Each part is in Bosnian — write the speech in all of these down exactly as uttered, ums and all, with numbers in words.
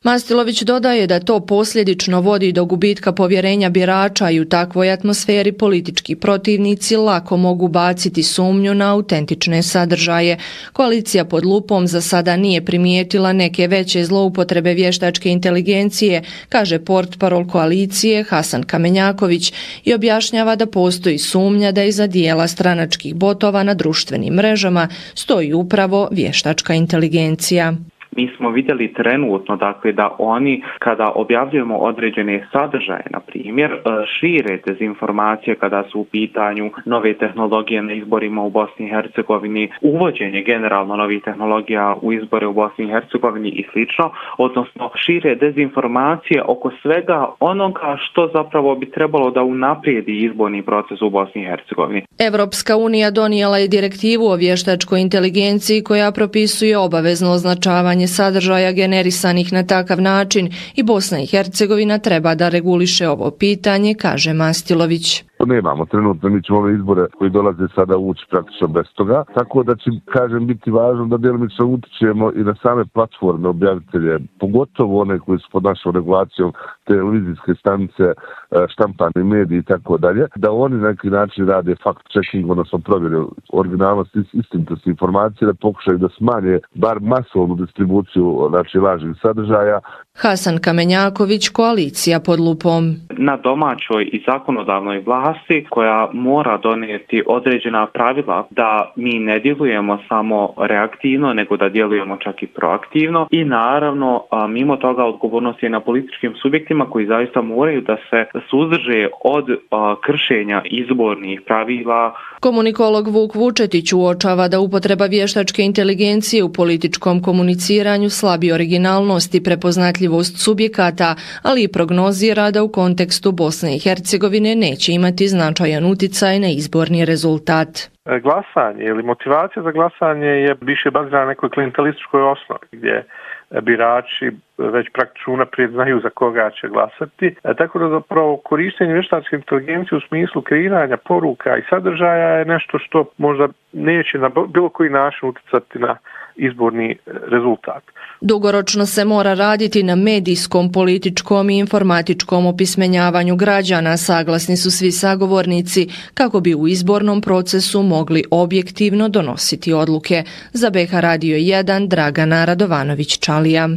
Mastilović dodaje da to posljedično vodi do gubitka povjerenja birača i u takvoj atmosferi politički protivnici lako mogu baciti sumnju na autentične sadržaje. Koalicija pod lupom za sada nije primijetila neke veće zloupotrebe vještačke inteligencije, kaže portparol koalicije Hasan Kamenjaković i objašnjava da postoji sumnja da iza dijela stranačkih botova na društvenim mrežama stoji upravo vještačka inteligencija. Mi smo vidjeli trenutno dakle, da oni kada objavljujemo određene sadržaje, na primjer, šire dezinformacije kada su u pitanju nove tehnologije na izborima u Bosni i Hercegovini, uvođenje generalno novih tehnologija u izbore u Bosni i Hercegovini i slično, odnosno šire dezinformacije oko svega onoga što zapravo bi trebalo da unaprijedi izborni proces u Bosni i Hercegovini. Evropska unija donijela je direktivu o vještačkoj inteligenciji koja propisuje obavezno označavanje sadržaja generisanih na takav način i Bosna i Hercegovina treba da reguliše ovo pitanje, kaže Mastilović. Nemamo trenutno, mi ćemo ove izbore koji dolaze sada ući praktično bez toga, tako da će, kažem, biti važno da djelomično utičemo i na same platforme objavitelje, pogotovo one koji su pod našom regulacijom, televizijske stanice, štampani mediji i tako dalje, da oni na neki način rade fact checking, odnosno provjeru originalnost i istinitosti informacije, da pokušaju da smanje bar masovnu distribuciju znači lažnih sadržaja. Hasan Kamenjaković, koalicija pod lupom. Na domaćoj i zakonodavnoj vlasti koja mora donijeti određena pravila da mi ne djelujemo samo reaktivno, nego da djelujemo čak i proaktivno i naravno mimo toga odgovornost je na političkim subjektima koji zaista moraju da se suzdrže od kršenja izbornih pravila. Komunikolog Vuk Vučetić uočava da upotreba vještačke inteligencije u političkom komuniciranju slabi originalnost i prepoznatljivost subjekata, ali i prognozira da u kontekstu Bosne i Hercegovine neće imati značajan uticaj na izborni rezultat. Glasanje ili motivacija za glasanje je više bazirana na nekoj klijentelističkoj osnovi gdje birači već praktično unaprijed znaju za koga će glasati. E, tako da zapravo korištenje vještačke inteligencije u smislu kreiranja poruka i sadržaja je nešto što možda neće na bilo koji način uticati na izborni rezultat. Dugoročno se mora raditi na medijskom, političkom i informatičkom opismenjavanju građana, saglasni su svi sagovornici, kako bi u izbornom procesu mogli objektivno donositi odluke. Za B H Radio jedan, Dragana Radovanović-Čalija.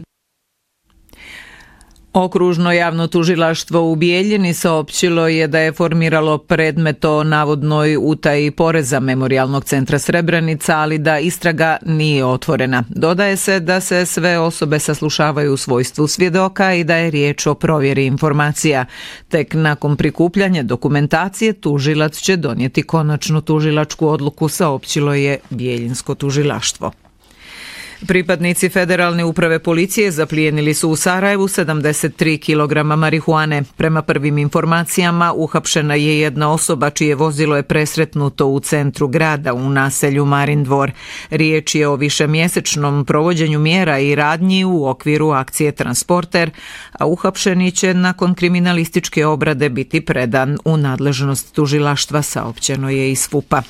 Okružno javno tužilaštvo u Bijeljini saopćilo je da je formiralo predmet o navodnoj utaji poreza Memorijalnog centra Srebrenica, ali da istraga nije otvorena. Dodaje se da se sve osobe saslušavaju u svojstvu svjedoka i da je riječ o provjeri informacija. Tek nakon prikupljanja dokumentacije tužilac će donijeti konačnu tužilačku odluku, saopćilo je Bijeljinsko tužilaštvo. Pripadnici Federalne uprave policije zaplijenili su u Sarajevu sedamdeset tri kilograma marihuane. Prema prvim informacijama uhapšena je jedna osoba čije vozilo je presretnuto u centru grada u naselju Marindvor. Riječ je o višemjesečnom provođenju mjera i radnji u okviru akcije Transporter, a uhapšeni će nakon kriminalističke obrade biti predan u nadležnost tužilaštva, saopćeno je iz F U P-a.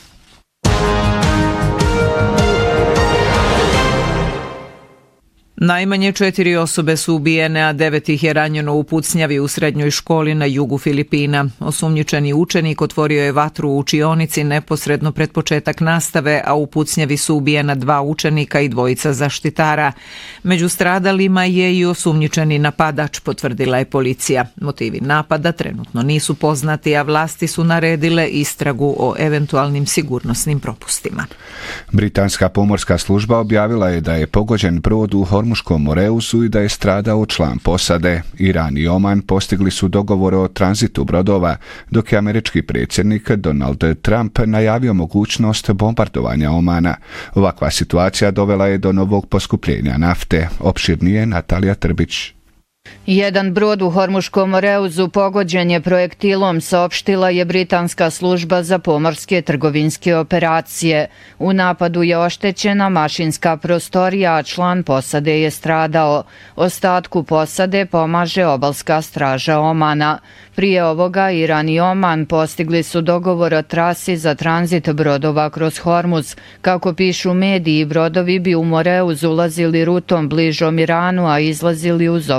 Najmanje četiri osobe su ubijene, a devet ih je ranjeno u pucnjavi u srednjoj školi na jugu Filipina. Osumnjičeni učenik otvorio je vatru u učionici neposredno pred početak nastave, a u pucnjavi su ubijena dva učenika i dvojica zaštitara. Među stradalima je i osumnjičeni napadač, potvrdila je policija. Motivi napada trenutno nisu poznati, a vlasti su naredile istragu o eventualnim sigurnosnim propustima. Britanska pomorska služba objavila je da je pogođen brod u Hormuškom Moreusu i da je stradao član posade. Iran i Oman postigli su dogovor o tranzitu brodova, dok je američki predsjednik Donald Trump najavio mogućnost bombardovanja Omana. Ovakva situacija dovela je do novog poskupljenja nafte. Opširnije Natalija Trbić. Jedan brod u Hormuškom Moreuzu pogođen je projektilom, saopštila je britanska služba za pomorske trgovinske operacije. U napadu je oštećena mašinska prostorija, a član posade je stradao. Ostatku posade pomaže obalska straža Omana. Prije ovoga Iran i Oman postigli su dogovor o trasi za tranzit brodova kroz Hormuz. Kako pišu mediji, brodovi bi u Moreuz ulazili rutom bližom Iranu, a izlazili uz